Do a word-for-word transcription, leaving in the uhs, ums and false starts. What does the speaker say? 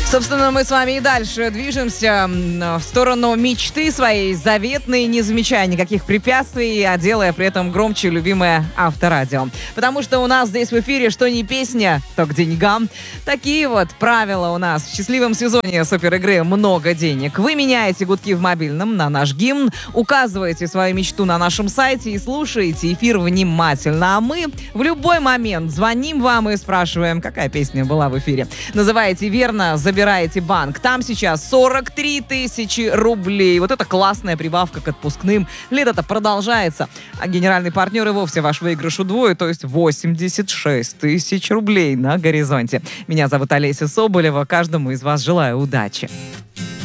Собственно, мы с вами и дальше движемся в сторону мечты своей заветной, не замечая никаких препятствий, а делая при этом громче любимое Авторадио. Потому что у нас здесь в эфире что не песня, то к деньгам. Такие вот правила у нас. В счастливом сезоне суперигры «Много денег». Вы меняете гудки в мобильном на наш гимн, указываете свою мечту на нашем сайте и слушаете эфир внимательно. А мы в любой момент звоним вам и спрашиваем, какая песня была в эфире. Называете верно, забираете банк. Там сейчас сорок три тысячи рублей. Вот это классная прибавка к отпускным. Лето-то продолжается. А генеральный партнер и вовсе ваш выигрыш удвоит, то есть восемьдесят шесть тысяч рублей на горизонте. Меня зовут Олеся Соболева. Каждому из вас желаю удачи.